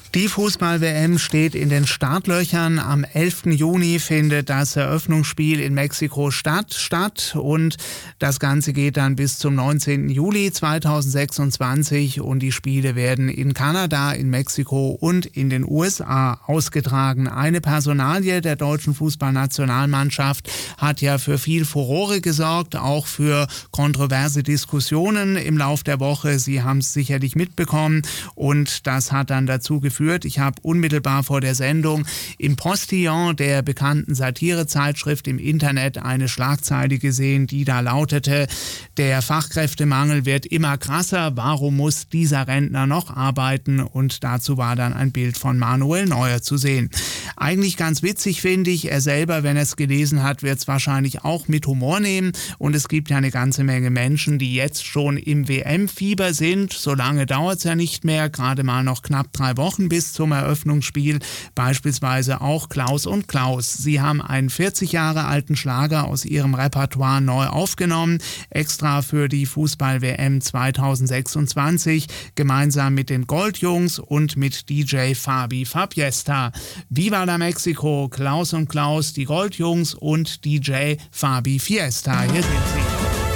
Die Fußball-WM steht in den Startlöchern. Am 11. Juni findet das Eröffnungsspiel in Mexiko statt und das Ganze geht dann bis zum 19. Juli 2026 und die Spiele werden in Kanada, in Mexiko und in den USA ausgetragen. Eine Personalie der deutschen Fußballnationalmannschaft hat ja für viel Furore gesorgt, auch für kontroverse Diskussionen im Lauf der Woche. Sie haben es sicherlich mitbekommen und das hat dann dazu geführt, ich habe unmittelbar vor der Sendung im Postillon, der bekannten Satirezeitschrift im Internet, eine Schlagzeile gesehen, die da lautete: Der Fachkräftemangel wird immer krasser, warum muss dieser Rentner noch arbeiten? Und dazu war dann ein Bild von Manuel Neuer zu sehen. Eigentlich ganz witzig, finde ich. Er selber, wenn er es gelesen hat, wird es wahrscheinlich auch mit Humor nehmen. Und es gibt ja eine ganze Menge Menschen, die jetzt schon im WM-Fieber sind. So lange dauert es ja nicht mehr, gerade mal noch knapp 3 Wochen bis zum Eröffnungsspiel. Beispielsweise auch Klaus und Klaus. Sie haben einen 40 Jahre alten Schlager aus ihrem Repertoire neu aufgenommen, extra für die Fußball-WM 2026, gemeinsam mit den Goldjungs und mit DJ Fabi Fabiesta. Viva la Mexico, Klaus und Klaus, die Goldjungs und DJ Fabi Fiesta. Hier sind sie.